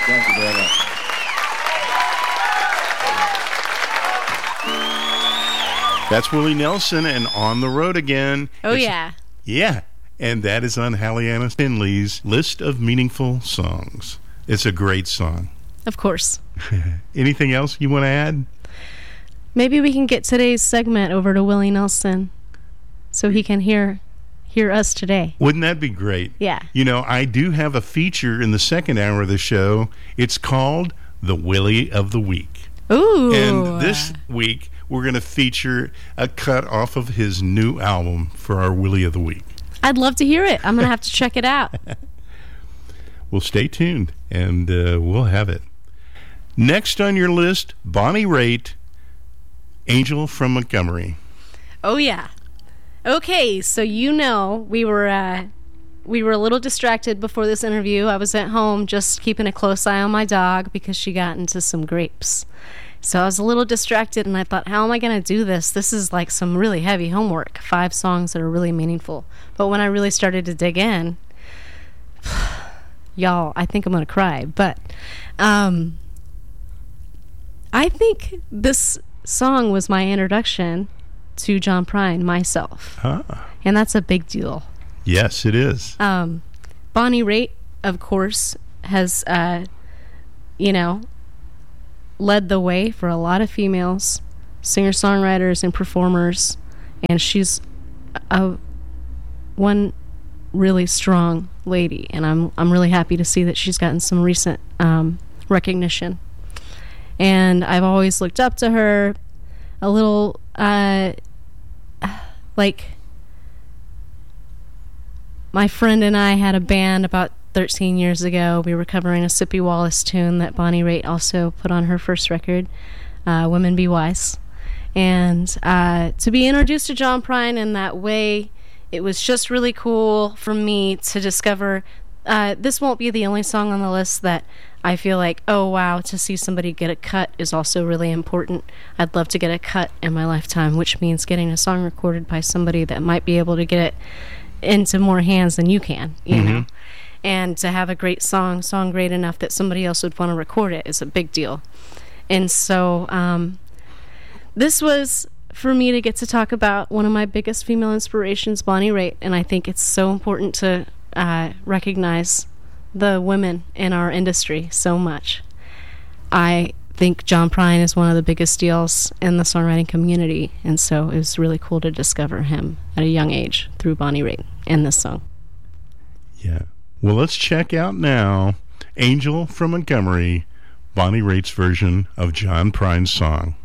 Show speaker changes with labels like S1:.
S1: Thank you very much.
S2: That's Willie Nelson and On the Road Again.
S3: Oh, yeah.
S2: Yeah. And that is on Halliana Finley's list of meaningful songs. It's a great song.
S3: Of course.
S2: Anything else you want to add?
S3: Maybe we can get today's segment over to Willie Nelson so he can hear us today.
S2: Wouldn't that be great?
S3: Yeah.
S2: You know, I do have a feature in the second hour of the show. It's called The Willie of the Week.
S3: Ooh.
S2: And this week, we're going to feature a cut off of his new album for our Willie of the Week.
S3: I'd love to hear it. I'm going to have to check it out.
S2: Well, stay tuned, and we'll have it. Next on your list, Bonnie Raitt, Angel from Montgomery.
S3: Oh, yeah. Okay, so we were a little distracted before this interview. I was at home just keeping a close eye on my dog because she got into some grapes. So I was a little distracted, and I thought, how am I going to do this? This is like some really heavy homework, 5 songs that are really meaningful. But when I really started to dig in, y'all, I think I'm going to cry. But I think this song was my introduction to John Prine, myself. And that's a big deal.
S2: Yes, it is.
S3: Bonnie Raitt, of course, has, led the way for a lot of females, singer-songwriters and performers, and she's one really strong lady, and I'm really happy to see that she's gotten some recent recognition. And I've always looked up to her a little, like, my friend and I had a band about 13 years ago. We were covering a Sippy Wallace tune that Bonnie Raitt also put on her first record, Women Be Wise. And to be introduced to John Prine in that way, it was just really cool for me to discover this won't be the only song on the list that I feel like, oh wow, to see somebody get a cut is also really important. I'd love to get a cut in my lifetime, which means getting a song recorded by somebody that might be able to get it into more hands than you can, you know. And to have a great song great enough that somebody else would want to record it is a big deal. And so this was for me to get to talk about one of my biggest female inspirations, Bonnie Raitt, and I think it's so important to recognize the women in our industry so much. I think John Prine is one of the biggest deals in the songwriting community, and so it was really cool to discover him at a young age through Bonnie Raitt and this song.
S2: Yeah. Well, let's check out now Angel from Montgomery, Bonnie Raitt's version of John Prine's song.